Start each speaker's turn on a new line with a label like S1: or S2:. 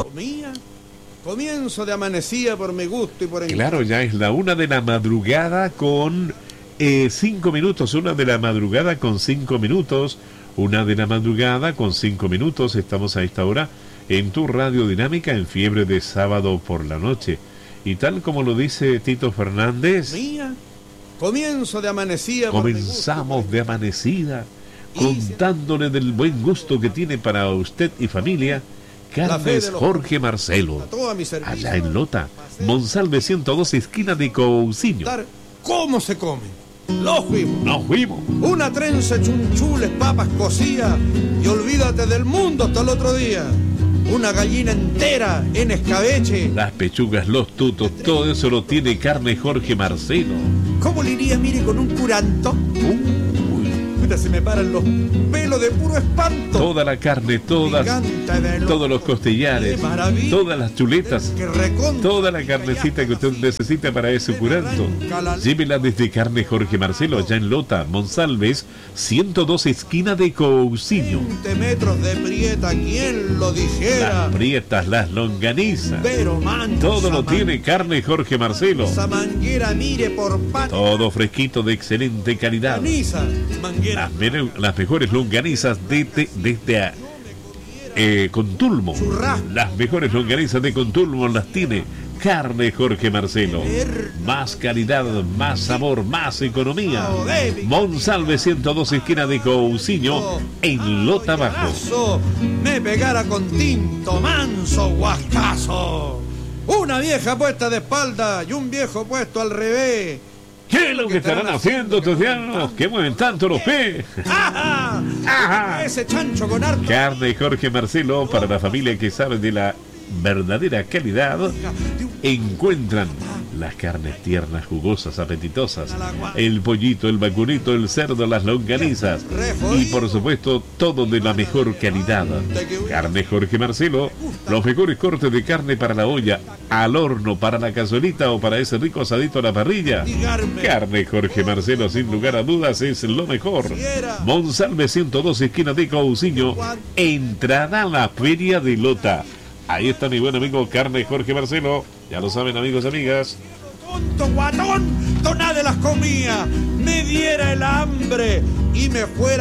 S1: Comía. Comienzo de amanecida por mi gusto y por encanto.
S2: Claro, ya es la 1 de la madrugada con 5 minutos. 1 de la madrugada con 5 minutos. 1 de la madrugada con 5 minutos. Estamos a esta hora en tu Radio Dinámica en fiebre de sábado por la noche. Y tal como lo dice Tito Fernández,
S1: Mía. Comienzo de amanecida.
S2: comenzamos de amanecida contándole del buen gusto que tiene para usted y familia Carnes Jorge Marcelo, allá en Lota, Monsalve 102, esquina de Cousiño.
S1: ¿Cómo se come? Nos fuimos. Una trenza, chunchules, papas cocidas y olvídate del mundo hasta el otro día. Una gallina entera en escabeche.
S2: Las pechugas, los tutos, todo eso lo tiene Carnes Jorge Marcelo.
S1: ¿Cómo le iría, mire, con un curanto? Se me paran los pelos de puro espanto.
S2: Toda la carne, todos los costillares, todas las chuletas, toda la carnecita que usted necesita para ese curanto. Llévela desde Carne Jorge Marcelo, allá en Lota, Monsalves 102, esquina de Cousiño.
S1: 20 metros de prieta, ¿quién lo dijera?
S2: Las prietas, las longanizas, todo lo tiene Carne Jorge Marcelo.
S1: Esa manguera, mire, por pata.
S2: Todo fresquito, de excelente calidad. Las mejores longanizas desde Contulmo. Las mejores longanizas de Contulmo las tiene Carne Jorge Marcelo. Más calidad, más sabor, más economía. Monsalve 102, esquina de Cousiño, en Lota Bajo.
S1: Me pegara con tinto, manso guascazo. Una vieja puesta de espalda y un viejo puesto al revés.
S2: ¿Qué es lo que estarán haciendo estos diablos que mueven tanto los pies?
S1: ¡Ajá! Ese chancho con harto.
S2: Carne Jorge Marcelo, para la familia que sabe de la verdadera calidad. Encuentran las carnes tiernas, jugosas, apetitosas, el pollito, el vacunito, el cerdo, las longanizas y por supuesto todo de la mejor calidad. Carne Jorge Marcelo, los mejores cortes de carne para la olla, al horno, para la cazuelita o para ese rico asadito a la parrilla. Carne Jorge Marcelo, sin lugar a dudas, es lo mejor. Monsalve 102, esquina de Cousiño, entrada a la feria de Lota. Ahí está mi buen amigo Carne Jorge Marcelo. Ya lo saben, amigos y amigas.
S1: Tonto guatón, tonada de las comía, me diera el hambre y me fuera